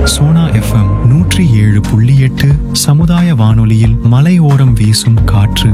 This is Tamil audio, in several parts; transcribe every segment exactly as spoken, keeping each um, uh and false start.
சோனா எஃப்எம் நூற்றி ஏழு புள்ளி எட்டு சமுதாய வானொலியில் மலையோரம் வீசும் காற்று.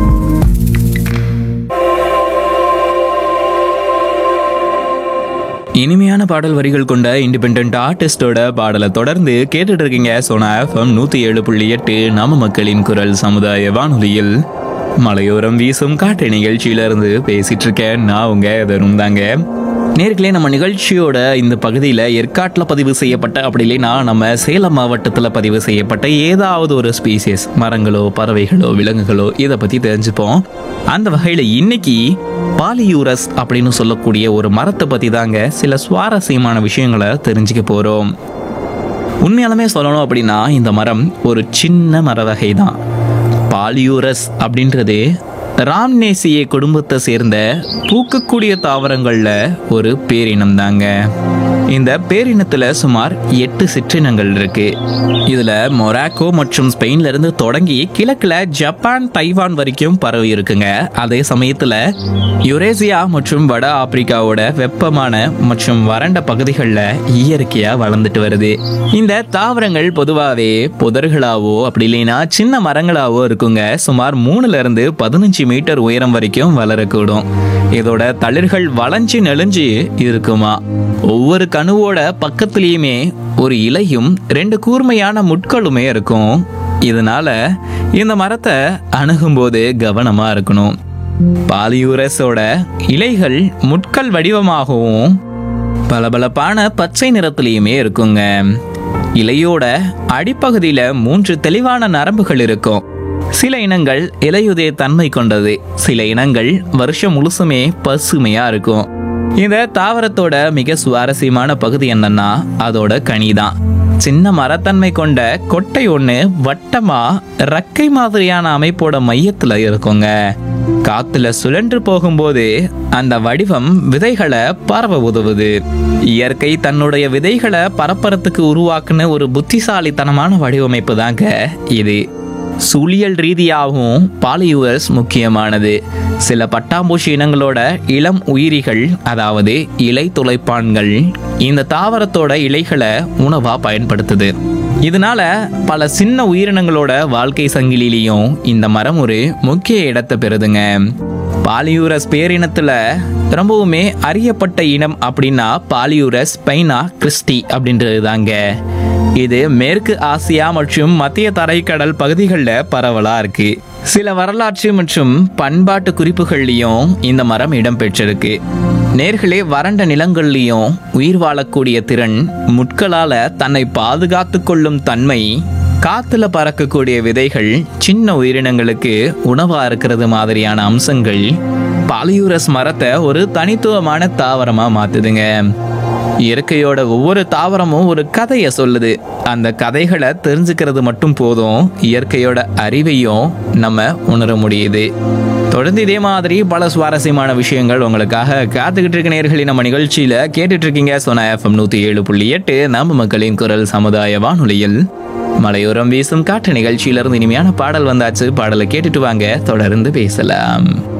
இனிமையான பாடல் வரிகள் கொண்ட இண்டிபெண்டன்ட் ஆர்டிஸ்டோட பாடலை தொடர்ந்து கேட்டுட்டு இருக்கீங்க சோனா எஃப்எம் நூத்தி ஏழு புள்ளி எட்டு நம்ம மக்களின் குரல் சமுதாய வானொலியில் மலையோரம் வீசும் காட்டு நிகழ்ச்சியில இருந்து பேசிட்டு இருக்கேன். நான் உங்க தரும் தாங்க. நேர்களே, நம்ம நிகழ்ச்சியோட இந்த பகுதியில் ஏற்காட்டில் பதிவு செய்யப்பட்ட அப்படி இல்லைன்னா நம்ம சேலம் மாவட்டத்தில் பதிவு செய்யப்பட்ட ஏதாவது ஒரு ஸ்பீசிஸ், மரங்களோ பறவைகளோ விலங்குகளோ இதை பற்றி தெரிஞ்சுப்போம். அந்த வகையில் இன்னைக்கு பாலியூரஸ் அப்படின்னு சொல்லக்கூடிய ஒரு மரத்தை பற்றி தாங்க சில சுவாரஸ்யமான விஷயங்களை தெரிஞ்சுக்க போகிறோம். உண்மையாலுமே சொல்லணும் அப்படின்னா இந்த மரம் ஒரு சின்ன மர வகை தான். பாலியூரஸ் அப்படின்றது ராம்னேசியே குடும்பத்தை சேர்ந்த பூக்கக்கூடிய தாவரங்கள்ல ஒரு பேரினம் தாங்க. இந்த பேரினத்துல சுமார் எட்டு சிற்றினங்கள் இருக்கு. இதுல மொராக்கோ மற்றும் ஸ்பெயின்ல இருந்து தொடங்கி கிழக்குல ஜப்பான், தைவான் வரைக்கும் பரவி இருக்குங்க. அதே சமயத்துல யுரேசியா மற்றும் வட ஆப்பிரிக்காவோட வெப்பமான மற்றும் வறண்ட பகுதிகளில் இயற்கையா வளர்ந்துட்டு வருது. இந்த தாவரங்கள் பொதுவாகவே புதர்களாவோ அப்படி இல்லைன்னா சின்ன மரங்களாவோ இருக்குங்க. சுமார் மூணுல இருந்து பதினஞ்சு மீட்டர் உயரம் வரைக்கும் வளரக்கூடும். இதோட தளிர்கள் வளைஞ்சு நெளிஞ்சு இருக்குமா. ஒவ்வொரு கணுவோட பக்கத்திலயுமே ஒரு இலையும் ரெண்டு கூர்மையான முட்களுமே இருக்கும். இதனால இந்த மரத்தை அணுகும்போது கவனமா இருக்கணும். பாலியூரஸோட இலைகள் முட்கள் வடிவமாகவும் பளபளப்பான பச்சை நிறத்திலையுமே இருக்குங்க. இலையோட அடிப்பகுதியில மூன்று தெளிவான நரம்புகள் இருக்கும். சில இனங்கள் இலையுதய தன்மை கொண்டது, சில இனங்கள் வருஷம் முழுசுமே பசுமையா இருக்கும். இந்த தாவரத்தோட மிக சுவாரஸ்யமான பகுதி என்னன்னா அதோட கனிதான். சின்ன மரத்தன்மை கொண்ட கொட்டை ஒண்ணு வட்டமா ரக்கை மாதிரியான அமைப்போட மையத்துல இருக்குங்க. காத்துல சுழன்று போகும்போது அந்த வடிவம் விதைகளை பரவ உதவுது. இயற்கை தன்னுடைய விதைகளை பரப்பறத்துக்கு உருவாக்குன ஒரு புத்திசாலித்தனமான வடிவமைப்பு தாங்க இது. சூழியல் ரீதியாகவும் பாலியூரஸ் முக்கியமானது. சில பட்டாம்பூச்சி இனங்களோட இளம் உயிரிகள், அதாவது இலை துளைப்பான்கள், இந்த தாவரத்தோட இலைகளை உணவா பயன்படுத்துது. இதனால பல சின்ன உயிரினங்களோட வாழ்க்கை சங்கிலிலையும் இந்த மரம் ஒரு முக்கிய இடத்தை பெறுதுங்க. பாலியூரஸ் பேரினத்துல ரொம்பவுமே அறியப்பட்ட இனம் அப்படின்னா பாலியூரஸ் ஸ்பைனா கிறிஸ்டி அப்படின்றது தாங்க. இது மேற்கு ஆசியா மற்றும் மத்திய தரைக்கடல் பகுதிகளில் பரவலா இருக்கு. சில வரலாற்று மற்றும் பண்பாட்டு குறிப்புகள்லையும் இந்த மரம் இடம்பெற்றிருக்கு. நேர்களே, வறண்ட நிலங்கள்லையும் உயிர் வாழக்கூடிய திறன், முட்களால தன்னை பாதுகாத்து கொள்ளும் தன்மை, காத்துல பறக்கக்கூடிய விதைகள், சின்ன உயிரினங்களுக்கு உணவா இருக்கிறது மாதிரியான அம்சங்கள் பாலியூரஸ் மரத்தை ஒரு தனித்துவமான தாவரமா மாத்துதுங்க. இயற்கையோட ஒவ்வொரு தாவரமும் ஒரு கதையை சொல்லுது. அந்த கதைகளை தெரிஞ்சுக்கிறது மட்டும் போதும், இயற்கையோட அறிவையும் நம்ம உணர முடியுது. தொடர்ந்து இதே மாதிரி பல சுவாரஸ்யமான விஷயங்கள் உங்களுக்காக காத்துக்கிட்டு இருக்க நேயர்களே, நம்ம நிகழ்ச்சியில கேட்டுட்டு இருக்கீங்க சோனா எஃப்எம் நூத்தி ஏழு புள்ளி எட்டு நம்ம மக்களின் குரல் சமுதாய வானொலியில் மலையோரம் வீசும் காற்று நிகழ்ச்சியிலிருந்து இனிமையான பாடல் வந்தாச்சு. பாடலை கேட்டுட்டு வாங்க, தொடர்ந்து பேசலாம்.